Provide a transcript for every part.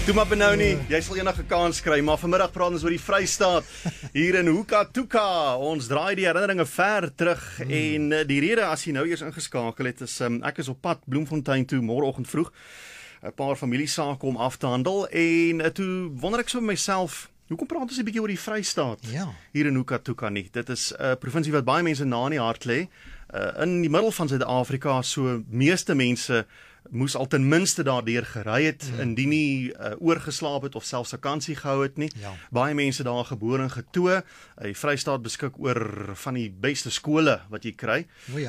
Toe maar benou nie, jy sal enige kans kry, maar vanmiddag praat ons oor die Vrystaat hier in Hookatuka. Ons draai die herinneringe ver terug en die rede as jy nou eers ingeskakel het is ek is op pad Bloemfontein toe môreoggend vroeg. 'n Paar familiesake om af te handel en toe wonder ek so by myself, hoekom praat ons 'n bietjie oor die Vrystaat hier in Hookatuka nie? Dit is 'n provinsie wat baie mense na in die hart lê. In die middel van Suid-Afrika, so meeste mense moes al ten minste daardeur gery het, indien nie oorgeslaap het of selfs vakansie gehou het nie. Baie mense daar gebore en getoe. Die Vrystaat beskik oor van die beste skole wat jy kry.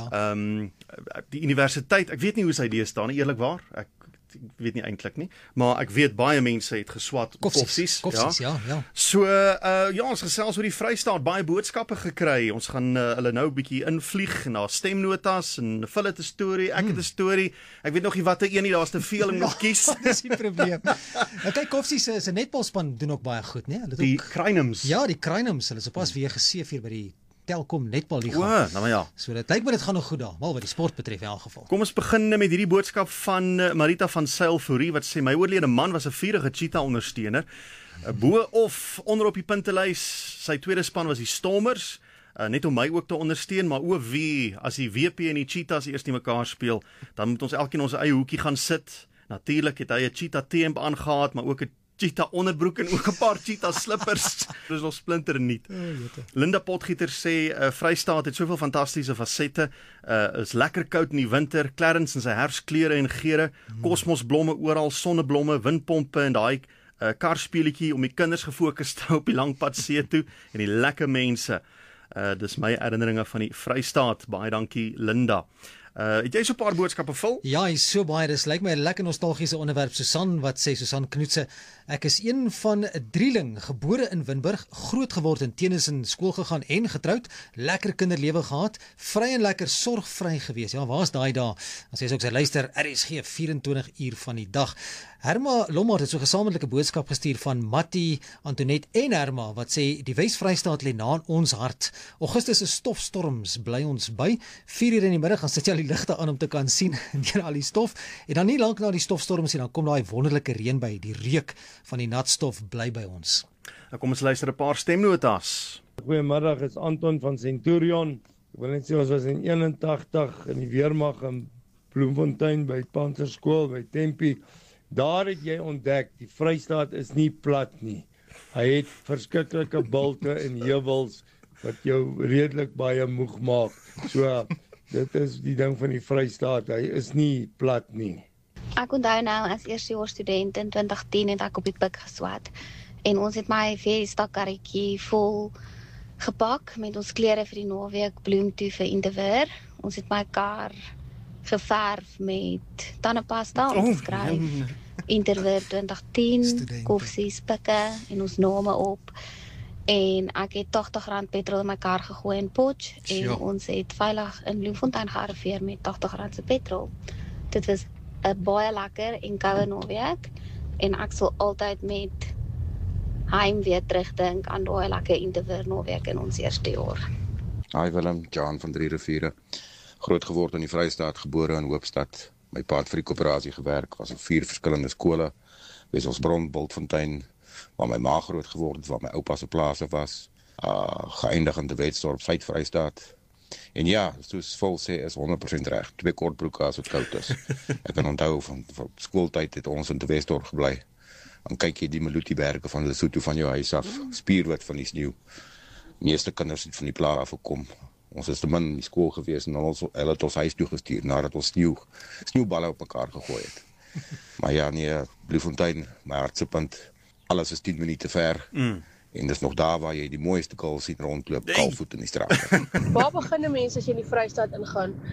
Die universiteit, ek weet nie hoe sy deesdae nie, eerlikwaar. Ek weet nie eintlik nie, maar ek weet baie mense het geswat koffsies. Ja. So ons gesels oor die Vrystaat, baie boodskappe gekry. Ons gaan hulle nou 'n bietjie invlieg na stemnotas en hulle het 'n storie, ek het 'n storie. Ek weet nog nie watter een nie, daar's te veel om nog kies. Dis die probleem. Kyk, koffsies se netbalspan doen ook baie goed, né? Die Krynums. Ja, die Krynums, hulle is pas weer geseef hier by die Telkom netballiga. Nou maar ja. So dit lyk my dit gaan nog goed daar, wel wat die sport betref in elk geval. Kom ons begin met hierdie boodskap van Marita van Sailfourie wat sê my oorlede man was 'n vurige cheetah ondersteuner. Bo of onder op die puntelys, sy tweede span was die Stormers. Net om my ook te ondersteun, maar ook wie as die WP en die Cheetahs eers nie mekaar speel, dan moet ons elkeen ons eie hoekie gaan sit. Natuurlik het hy 'n cheetah T-hemp aangehad, maar ook 'n cheetah onderbroek en ook 'n paar cheetah slippers. Dis nog splinternuut. Linda Potgieter sê Vrystaat het soveel fantastiese fasette. Is lekker koud in die winter, Clarence in sy herfskleure en geure, kosmosblomme oral, sonneblomme, windpompe en daai karspeletjie om die kinders gefokus te hou op die langpad see toe en die lekker mense. Dis my herinneringe van die Vrystaat. Baie dankie Linda. Het jy so 'n paar boodskappe vul? Ja, hy is so baie. Dis lyk my 'n lekker nostalgiese onderwerp. Susan wat sê, Susan Knoetse, ek is een van 'n drieling, gebore in Winburg, groot geword in Tennyson skool gegaan en getroud, lekker kinderlewe gehad, vry en lekker sorgvry gewees. Ja, waar's daai dae? As jy ook sê luister, RSG 24 uur van die dag. Herma Lommard het so 'n gesamentlike boodskap gestuur van Mattie, Antoinette en Herma wat sê die Wes-Vrystaat lê na in ons hart. Augustus se stofstorms bly ons by. 4:00 in die middag gaan sit jy al die ligte aan om te kan sien deur al die stof. En dan nie lank na die stofstorms en dan kom daai wonderlike reën by. Die reuk van die nat stof bly by ons. Nou kom ons luister 'n paar stemnotas. Goeiemiddag, is Anton van Centurion. Ek wil net sê ons was in 81 in die weermag in Bloemfontein by Panserskool by Tempi. Daar het jy ontdek, die Vrystaat is nie plat nie. Hy het verskriklike bulte en heuwels wat jou redelik baie moeg maak. So, dit is die ding van die Vrystaat, hy is nie plat nie. Ek onthou nou as eerstejaars student in 2010 het ek op die pik geswat. En ons het my feestakkarretjie vol gepak met ons klere vir die naweek bloem toe vir Interwer. Ons het my kar geverf met tandepasta om te skryf Interwer 2010, koffsies, pikke en ons name op. En ek het R80 petrol in my kar gegooi in Potch en ons het veilig in Bloemfontein gearriveer met R80 se petrol. Dit was 'n baie lekker en koue naweek en ek sal altyd met heimwee terugdink aan daai lekker Interwer naweek in ons eerste jaar. Hi Willem, Jan van 3 Riviere. Groot geword in die Vrystaat, gebore in Hoopstad. My pa het vir die koöperasie gewerk, was op 4 verskillende skole. Wesselsbron, Bultfontein, waar my ma groot geword het, waar my oupa se plase was. Geëindig in De Wetstorp, Suid-Vrystaat. En ja, soos vol sê is 100% reg. 2 kortbroeke as dit koud is. Ek kan onthou van skooltyd het ons in De Wetstorp gebly. Dan kyk jy die Maluti-berge van Lesotho van jou huis af, spierwit van die sneeu. Meeste kinders het van die plaas af gekom. Ons is te min in die skool gewees en hulle het ons huis toe gestuur nadat ons sneeuballe op mekaar gegooi het. Maar ja, nee, Bloemfontein, my hartsepunt, alles is 10 minute ver. En dis nog daar waar jy die mooiste kuil sien rondloop, kaalvoet in die straat. Waar begin 'n mens as jy in die Vrystaat ingaan?